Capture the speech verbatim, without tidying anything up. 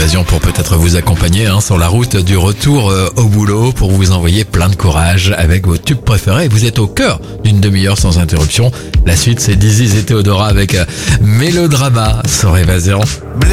Évasion pour peut-être vous accompagner hein, sur la route du retour euh, au boulot pour vous envoyer plein de courage avec vos tubes préférés. Vous êtes au cœur d'une demi-heure sans interruption. La suite, c'est Dizzy et Théodora avec euh, Mélodrama sur Évasion.